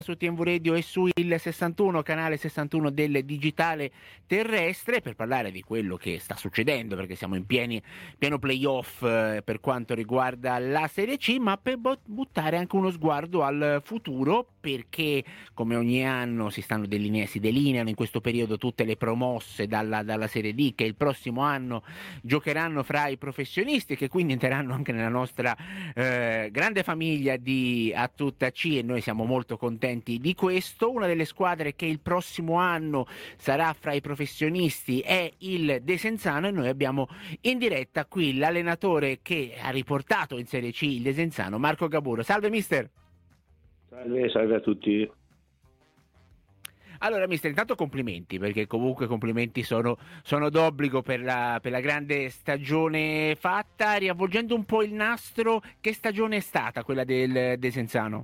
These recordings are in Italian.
su TMV Radio e su il 61, canale 61 del digitale terrestre, per parlare di quello che sta succedendo, perché siamo in pieno playoff per quanto riguarda la Serie C, ma per buttare anche uno sguardo al futuro, perché come ogni anno si delineano in questo periodo tutte le promosse dalla Serie D, che il prossimo anno giocheranno fra i professionisti, che quindi entreranno anche nella nostra grande famiglia di A Tutta C, e noi siamo molto contenti di questo. Una delle squadre che il prossimo anno sarà fra i professionisti è il Desenzano, e noi abbiamo in diretta qui l'allenatore che ha riportato in Serie C il Desenzano, Marco Gaburo. Salve mister. Salve a tutti. Allora mister, intanto complimenti, perché comunque complimenti sono d'obbligo per la grande stagione fatta. Riavvolgendo un po' il nastro, che stagione è stata quella del Desenzano?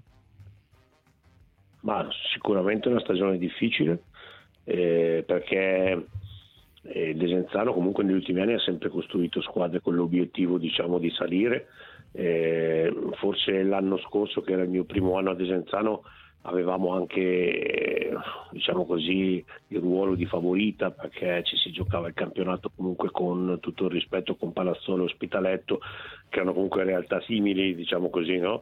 Ma sicuramente una stagione difficile, perché il Desenzano comunque negli ultimi anni ha sempre costruito squadre con l'obiettivo, diciamo, di salire. Forse l'anno scorso, che era il mio primo anno a Desenzano, avevamo anche, diciamo così, il ruolo di favorita, perché ci si giocava il campionato comunque, con tutto il rispetto, con Palazzolo e Ospitaletto, che erano comunque realtà simili, diciamo così, no?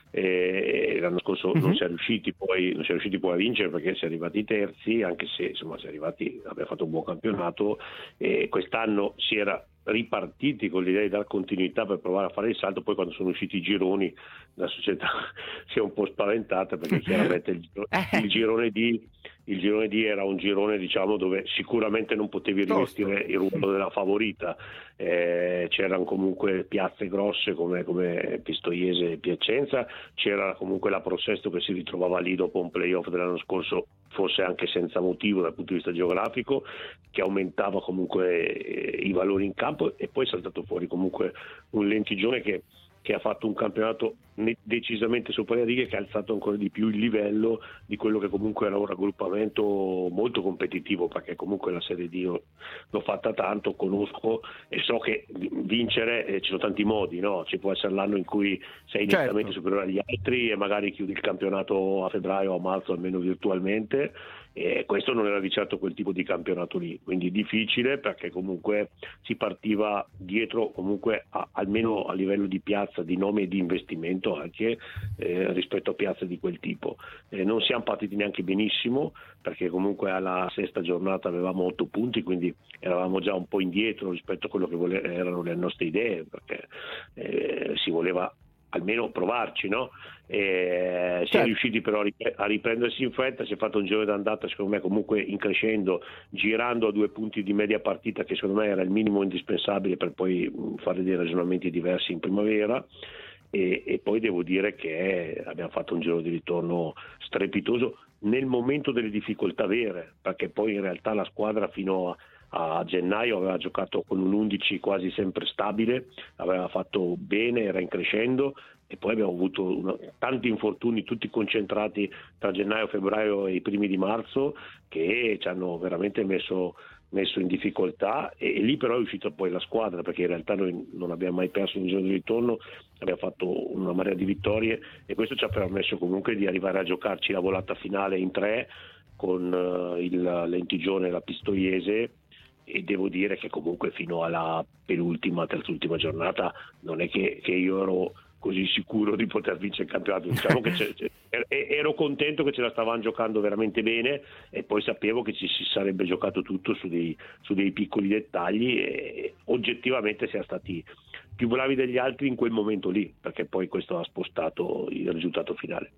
E l'anno scorso non si è riusciti poi a vincere, perché si è arrivati terzi, anche se insomma abbiamo fatto un buon campionato, e quest'anno si era ripartiti con l'idea di dare continuità per provare a fare il salto. Poi quando sono usciti i gironi la società si è un po' spaventata, perché chiaramente il girone D era un girone, diciamo, dove sicuramente non potevi rivestire il ruolo della favorita. C'erano comunque piazze grosse come Pistoiese e Piacenza, c'era comunque la Pro Sesto che si ritrovava lì dopo un playoff dell'anno scorso, forse anche senza motivo dal punto di vista geografico, che aumentava comunque i valori in campo. E poi è saltato fuori comunque un Lentigione che ha fatto un campionato decisamente sopra le righe, che ha alzato ancora di più il livello di quello che comunque era un raggruppamento molto competitivo, perché comunque la Serie D l'ho fatta tanto, conosco e so che vincere, ci sono tanti modi, no? Ci può essere l'anno in cui sei nettamente superiore agli altri e magari chiudi il campionato a febbraio o a marzo, almeno virtualmente, e questo non era di certo quel tipo di campionato lì, quindi difficile, perché comunque si partiva dietro comunque almeno a livello di piazza, di nome e di investimento anche, rispetto a piazze di quel tipo. Non siamo partiti neanche benissimo, perché comunque alla sesta giornata avevamo 8 punti, quindi eravamo già un po' indietro rispetto a quello che erano le nostre idee, perché si voleva almeno provarci, no? Si è riusciti però a riprendersi in fretta. Si è fatto un giro d'andata secondo me comunque in crescendo, girando a 2 punti di media partita, che secondo me era il minimo indispensabile per poi fare dei ragionamenti diversi in primavera. E poi devo dire che abbiamo fatto un giro di ritorno strepitoso nel momento delle difficoltà vere, perché poi in realtà la squadra fino a gennaio aveva giocato con un 11 quasi sempre stabile, aveva fatto bene, era in crescendo, e poi abbiamo avuto tanti infortuni, tutti concentrati tra gennaio, febbraio e i primi di marzo, che ci hanno veramente messo in difficoltà. E lì però è uscita poi la squadra, perché in realtà noi non abbiamo mai perso un giro di ritorno, abbiamo fatto una marea di vittorie, e questo ci ha permesso comunque di arrivare a giocarci la volata finale in 3 con il Lentigione e la Pistoiese. E devo dire che comunque fino alla terzultima giornata non è che io ero così sicuro di poter vincere il campionato. Diciamo che ero contento che ce la stavamo giocando veramente bene, e poi sapevo che ci si sarebbe giocato tutto su dei piccoli dettagli, e oggettivamente siamo stati più bravi degli altri in quel momento lì, perché poi questo ha spostato il risultato finale.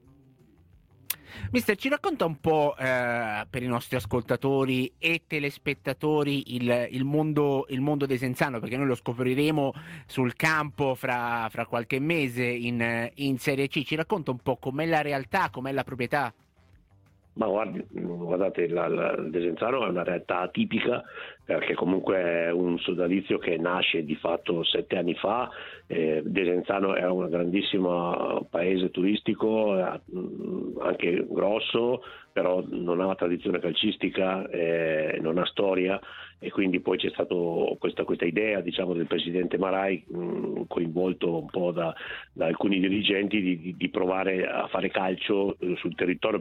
Mister, ci racconta un po' per i nostri ascoltatori e telespettatori il mondo desenzano, perché noi lo scopriremo sul campo fra qualche mese in Serie C. Ci racconta un po' com'è la realtà, com'è la proprietà? Ma guardate, il Desenzano è una realtà atipica, perché comunque è un sodalizio che nasce di fatto 7 anni fa. Desenzano è un grandissimo paese turistico, anche grosso, però non ha tradizione calcistica, non ha storia, e quindi poi c'è stata questa idea, diciamo, del presidente Marai, coinvolto un po' da alcuni dirigenti, di provare a fare calcio sul territorio,